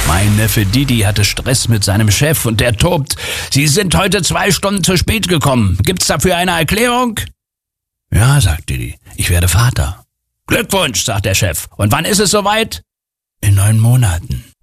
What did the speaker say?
Mein Neffe Didi hatte Stress mit seinem Chef und der tobt. Sie sind heute 2 Stunden zu spät gekommen. Gibt's dafür eine Erklärung? Ja, sagt Didi, ich werde Vater. Glückwunsch, sagt der Chef. Und wann ist es soweit? In 9 Monaten.